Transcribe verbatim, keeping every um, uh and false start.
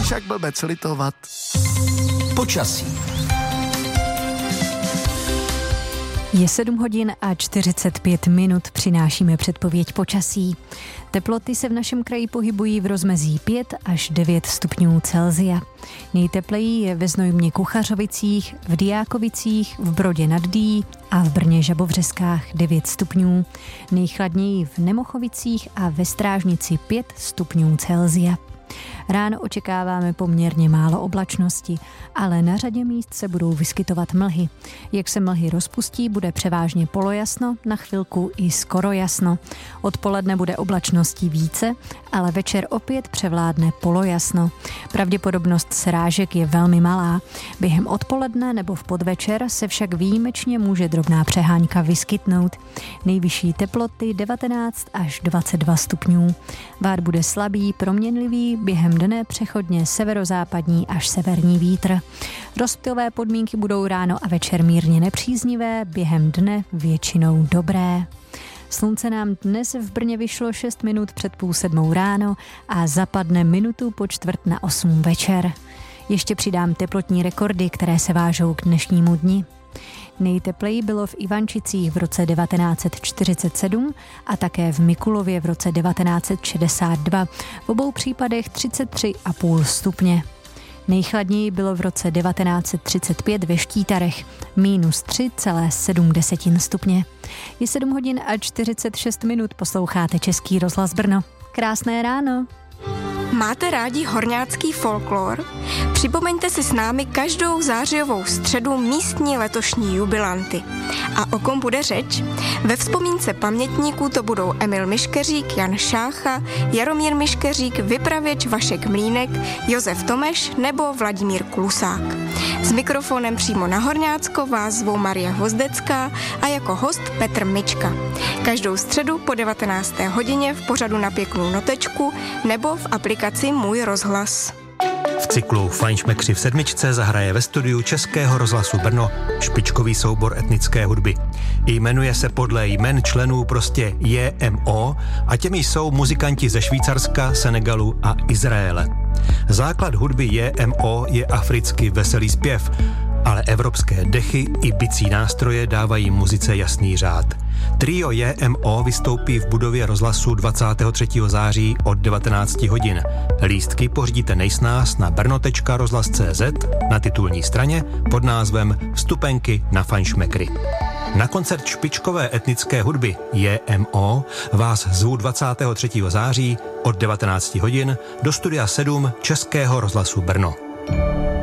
Budeš jak blbec litovat. Počasí. Je sedm hodin a čtyřicet pět minut, přinášíme předpověď počasí. Teploty se v našem kraji pohybují v rozmezí pět až devět stupňů Celsia. Nejtepleji je ve Znojmě Kuchařovicích, v Diákovicích, v Brodě nad Dý a v Brně Žabovřeskách devět stupňů. Nejchladněji v Nemochovicích a ve Strážnici pět stupňů Celsia. Ráno očekáváme poměrně málo oblačnosti, ale na řadě míst se budou vyskytovat mlhy. Jak se mlhy rozpustí, bude převážně polojasno, na chvilku i skoro jasno. Odpoledne bude oblačností více, ale večer opět převládne polojasno. Pravděpodobnost srážek je velmi malá. Během odpoledne nebo v podvečer se však výjimečně může drobná přehánka vyskytnout. Nejvyšší teploty devatenáct až dvacet dva stupňů. Vár bude slabý, proměnlivý, během dne přechodně severozápadní až severní vítr. Rozptylové podmínky budou ráno a večer mírně nepříznivé, během dne většinou dobré. Slunce nám dnes v Brně vyšlo šest minut před půl sedmou ráno a zapadne minutu po čtvrt na osm večer. Ještě přidám teplotní rekordy, které se vážou k dnešnímu dni. Nejtepleji bylo v Ivančicích v roce devatenáct set čtyřicet sedm a také v Mikulově v roce devatenáct set šedesát dva, v obou případech třicet tři a půl stupně. Nejchladněji bylo v roce devatenáct set třicet pět ve Štítarech, minus tři celá sedm stupně. Je sedm hodin a čtyřicet šest minut, posloucháte Český rozhlas Brno. Krásné ráno! Máte rádi horňácký folklor? Připomeňte si s námi každou zářijovou středu místní letošní jubilanty. A o kom bude řeč? Ve vzpomínce pamětníků to budou Emil Miškeřík, Jan Šácha, Jaromír Miškeřík, vypravěč Vašek Mlínek, Josef Tomeš nebo Vladimír Klusák. S mikrofonem přímo na Horňácko vás zvou Marie Hvozdecká a jako host Petr Mička. Každou středu po devatenácté hodině v pořadu Na pěknou notečku nebo v aplikaci Můj rozhlas. V cyklu Fajnšmekři v sedmičce zahraje ve studiu Českého rozhlasu Brno špičkový soubor etnické hudby. Jmenuje se podle jmen členů prostě J M O a těmi jsou muzikanti ze Švýcarska, Senegalu a Izraele. Základ hudby J M O je africký veselý zpěv, ale evropské dechy i bicí nástroje dávají muzice jasný řád. Trio J M O vystoupí v budově rozhlasu dvacátého třetího září od devatenáct hodin. Lístky pořídíte nejsnáz na brno tečka rozhlas tečka cé zet na titulní straně pod názvem Vstupenky na Fajnšmekry. Na koncert špičkové etnické hudby J M O vás zvu dvacátého třetího září od devatenáct hodin do studia sedm Českého rozhlasu Brno.